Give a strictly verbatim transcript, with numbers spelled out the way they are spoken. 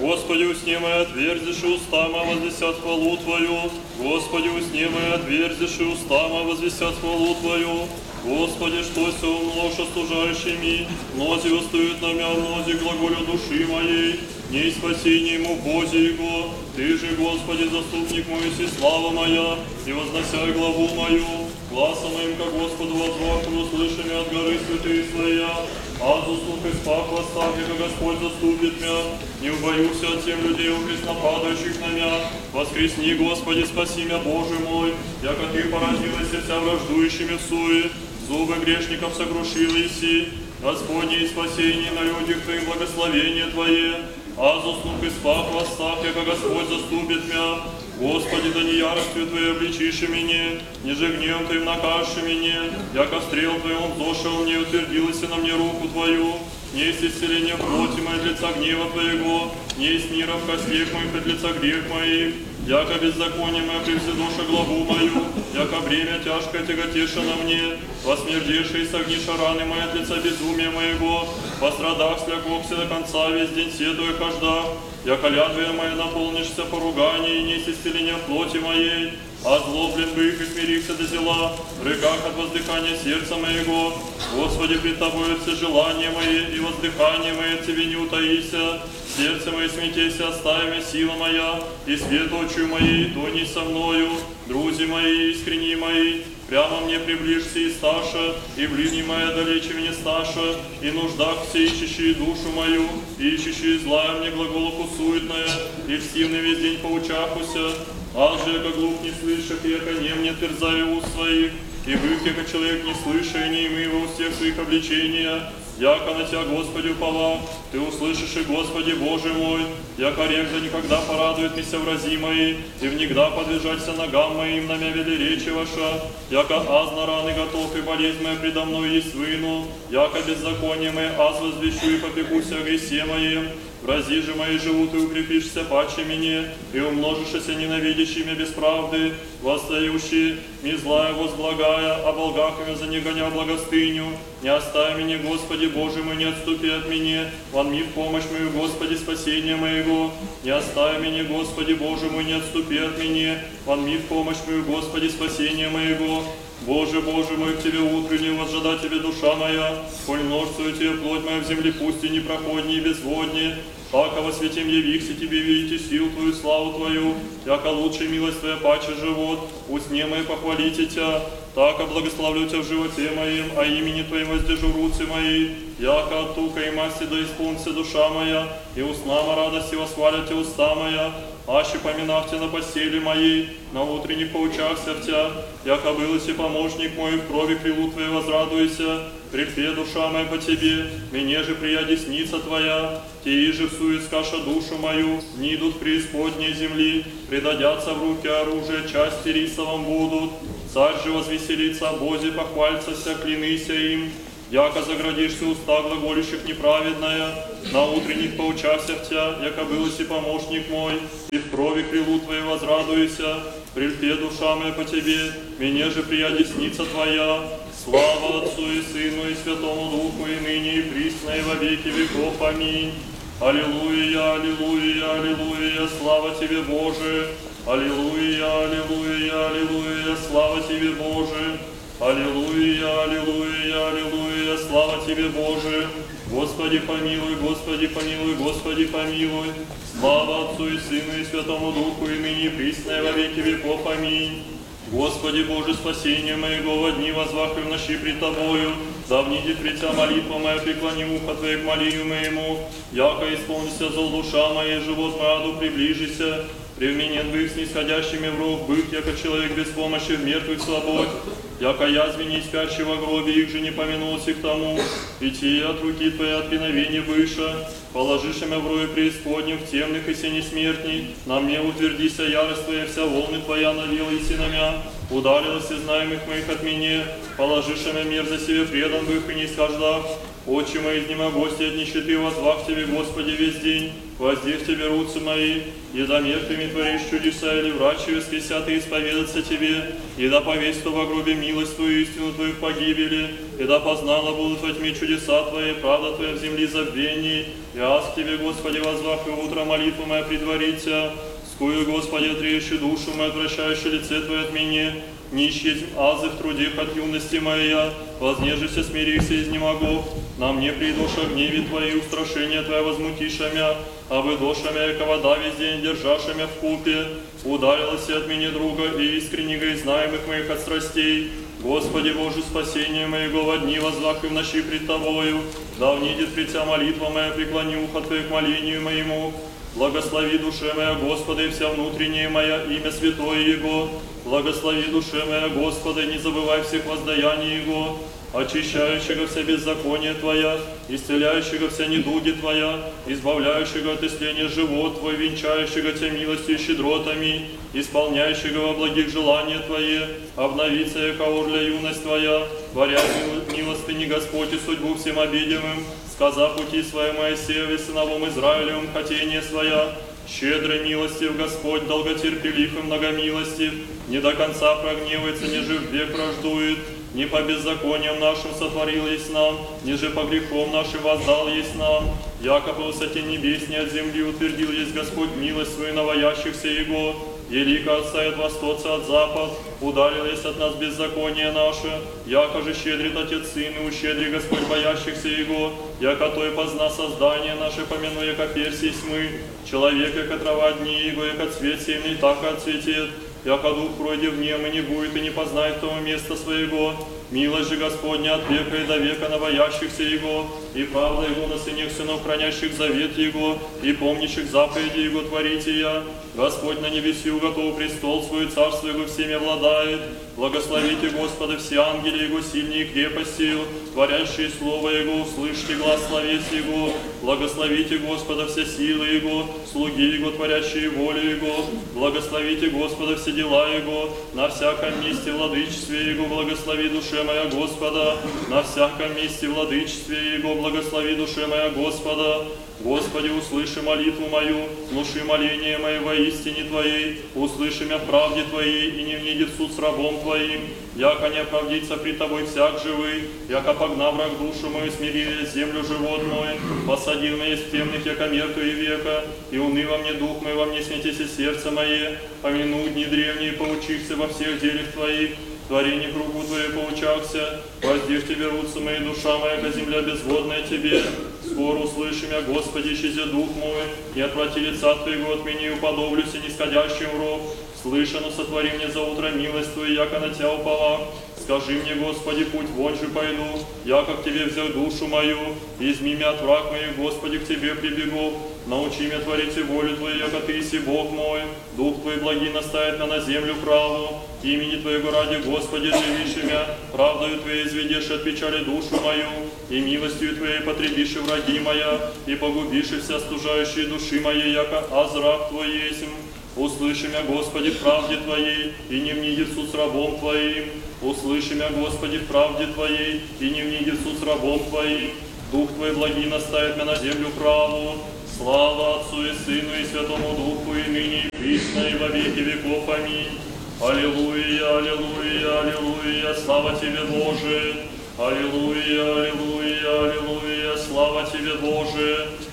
Господи, усни мои, отверзишь уста мои, возвестят хвалу Твою. Господи, усни мои, отверзишь уста мои, возвестят хвалу Твою. Господи, что се умножь остужающими, мнози устают на меня, мнози глаголю души моей, не спасение ему Боже Его. Ты же, Господи, заступник мой, и слава моя, и возносяй главу мою, гласом моим, как Господу возвахну, услышим от горы святые своя, а заслуг и спах восставь, как Господь заступит меня, не убоюсь от тем людей, упресно падающих на меня. Воскресни, Господи, спаси меня, Боже мой, яко Ты поразилась вся враждующими в суе, зубы грешников сокрушил Иси, Господи, и спасение на людях Твоих, благословение Твое, а заслуг и спах восставь, яко Господь заступит меня. Господи, да не яростью Твоей обличишь меня, ниже гневом Твоим накажешь меня, яко стрел Твоим зошел мне, утвердилась на мне руку Твою. Не есть исцеление плоти моей от лица гнева Твоего, не есть мира в костях моих от лица грех моих, яко беззаконие мое превзидоша главу мою, яко бремя тяжкое тяготеша на мне, восмердешие согниша раны мои от лица безумия моего, пострадах слягохся до конца весь день седуя хожда, яко лядвия моя наполнишься поругание и несть исцеление плоти моей, озлоблен бык и смирихся до зела, в рыках от воздыхания сердца моего. Господи, пред Тобою все желания мои и воздыхание мое Тебе не утаися. Сердце мое смятейся, остави меня, сила моя, и свет очью моей, тони со мною. Друзья мои, искренние мои, прямо мне приближься и сташа, и ближний моя далече мне сташа, и нуждах все ищущие душу мою, и ищущие злая мне глаголуху суетная, и всивный весь день поучахуся. Аз же, яко глух не слышах, яко не мне терзаю уст своих, и бык, яко человек не слыша, и не имея во устех своих обличения, яко на Тебя, Господи, упова, Ты услышишь, и Господи, Боже мой, яко рек да никогда порадует меня врази мои, и внегда подвижаться ногам моим, на мя вели речи ваша, яко аз на раны готов, и болезнь моя предо мной есть выну, яко беззаконие мое аз возвещу, и попекуся о гресе моем. Врази же мои живут, и укрепишься паче мне, и умножишься ненавидящими без правды, восстающие, ми злая возблагая, а волгахами за негоня благостыню. Не оставь меня, Господи, Боже мой, не отступи от меня, вонми в помощь мою, Господи, спасение моего. Не оставь меня, Господи, Боже мой, не отступи от меня, вонми в помощь мою, Господи, спасение моего. Боже, Боже мой, к Тебе утренне возжада Тебе душа моя, коль множествую Тебе плоть моя в земле, пусть и непроходнее и безводнее. Пако во святем явихся Тебе, видите силу Твою, славу Твою, яко лучшая милость Твоя паче живот, устне мои похвалите Тебя, тако благословлю Тебя в животе моем, а имени Твоим воздержу руцы мои, яко от тука и масти да исполнится душа моя, и устнама радости восхвалят Тебя уста моя, аще поминав Тебя на постели моей, на утренних поучахся в Тебя, яко был и помощник мой, в крови крилу Твоей возрадуйся, припе душа моя по Тебе, мне же прия десница Твоя, те же всует скаша душу мою, не идут преисподней земли, предадятся в руки оружия, части рисовом будут, царь же возвеселится о Бозе, похвальцася, клянися им, яко заградишься уста глаголющих неправедная, на утренних поучахся в Тебя, яко был и помощник мой, и в крови крилу Твоей возрадуйся, прельпе душа моя по Тебе, мне же прия десница Твоя. Слава Отцу и Сыну и Святому Духу, и ныне и присно, и во веки веков. Аминь. Аллилуйя, аллилуйя, аллилуйя, слава Тебе, Боже. Аллилуйя, аллилуйя, аллилуйя, слава Тебе, Боже. Аллилуйя, аллилуйя, аллилуйя, слава Тебе, Боже. Господи помилуй, Господи помилуй, Господи помилуй. Слава Отцу и Сыну и Святому Духу, и ныне и присно, и во веки веков. Аминь. Господи Боже, спасение моего, во дни возвахи в ночи пред Тобою, да внидит пред Тебя молитва моя, преклони ухо Твое к молению моему, яко исполнится зол душа моя, живот мой аду приближися, превменен бык с нисходящими в рог, бык, яко человек без помощи в мертвых слабот, яко язвени спящий во гробе, их же не помянулся к тому, идти от руки Твоей от пиновения выше, положишь меня в рое преисподнем, в темных и сени смертней, на мне утвердися ярость Твоя, вся волны Твоя навела и синомя, ударилась из знаемых моих от меня, положишь меня мир за себе предан бых и не скаждав, Отче мои, изнемогости от нищеты, возвах Тебе, Господи, весь день, воздев Тебе руцы мои, и за мерками творишь чудеса, или врачи воскресят и исповедаться Тебе, и да повесть во гробе милость Твою, истину Твою в погибели, и да познала будут во тьме чудеса Твои, правда Твоя в земле забвений. И аз к Тебе, Господи, возвах, и утро молитву моя предварится, скую, Господи, отреющую душу мою, отвращающую лице Твое от меня, нищий азы в труде от юности моя, вознежися, смирися, изнемогу, на мне придоша гневе Твои, устрашения Твоя возмутишамя, а вы дошамя, яко вода весь день держашамя в купе, ударилась от меня друга и искреннего и знаемых моих от страстей. Господи Боже, спасение моего во дни возвах и в ночи пред Тобою, да внидет пред Тя молитва моя, преклони ухо Твое к молению моему. Благослови душе моя Господа и вся внутренняя моя, имя святое Его. Благослови душе моя Господа, не забывай всех воздаяний Его, очищающего вся беззаконие Твоя, исцеляющего вся недуги Твоя, избавляющего от исцеления живот Твой, венчающего Тя милостью и щедротами, исполняющего во благих желания Твои, обновится, яко орля юность Твоя, творя милостыни Господь и судьбу всем обидимым, сказа пути своя Моисею и сыновом Израилевым хотение своя, щедрой милостив Господь, долготерпелив и многомилостив, не до конца прогневается, неже в век враждует, не по беззакониям нашим сотворил есть нам, ниже по грехам нашим воздал есть нам, яко по высоте небесней от земли утвердил есть Господь милость свою навоящихся Его, елико отстает востоца от запад, удалилось от нас беззаконие наше, яко же щедрит Отец Сын и ущедри Господь боящихся Его, яко то и позна создание наше, помяну, яко персий мы, человек, яко трава дни Его, яко цвет семени, так и отцветет, яко дух пройдет в нем и не будет, и не познает того места своего. Милость же Господня от века и до века на боящихся Его, и правда Его на сынах сынов, хранящих завет Его, и помнящих заповеди Его творите я. Господь на небеси уготов престол свой, царство Его всеми обладает. Благословите Господа все ангели Его, сильнее крепостью, творящие Слово Его, услышьте глас словес Его. Благословите Господа все силы Его, слуги Его, творящие волю Его. Благословите Господа все дела Его, на всяком месте владычестве Его, благослови душе моя Господа, на всяком месте владычестве Его, благослови душе моя Господа. Господи, услыши молитву мою, внуши моление мое во истине Твоей, услыши меня в правде Твоей, и не внидит суд с рабом Твоим, яко не оправдится при Тобой всяк живый, яко погна враг душу мою, смири землю живот мой, посадил меня из темных, яко мертвые века, и уны во мне дух мой, во мне смятися сердце мое, помяну дни древние, поучихся во всех делях Твоих, творение кругу Твое поучахся, воздев Тебе руцы мои, душа моя, ко земля безводная Тебе. Скоро услыши меня, Господи, исчези дух мой, и отврати лица Твоего от меня, и уподоблюсь и нисходящим в ров. Слышано, сотвори мне за утро милость Твою, яко на Тя уповах. Скажи мне, Господи, путь вон же пойду, яко к Тебе взял душу мою, и изми меня от враг моих, Господи, к Тебе прибегу. Научи меня творить волю Твою, яко Ты си Бог мой, Дух Твой благий наставит меня на землю правду, имени Твоего ради, Господи, живишь меня, правдою Твоей изведешь от печали душу мою, и милостью Твоей потребишь враги моя, и погубишь вся стужающие души моей, яко азрак Твой есть. Услыши меня, Господи, в правде Твоей, и не внидит суд с рабом Твоим. Услыши меня, Господи, в правде Твоей, и не внидит суд с рабом Твоим. Дух Твой благий наставит меня на землю правду. Слава Отцу и Сыну и Святому Духу, и ныне, и присно, и во веки веков. Аминь. Аллилуйя, аллилуйя, аллилуйя, слава Тебе, Боже! Аллилуйя, аллилуйя, аллилуйя, слава Тебе, Боже!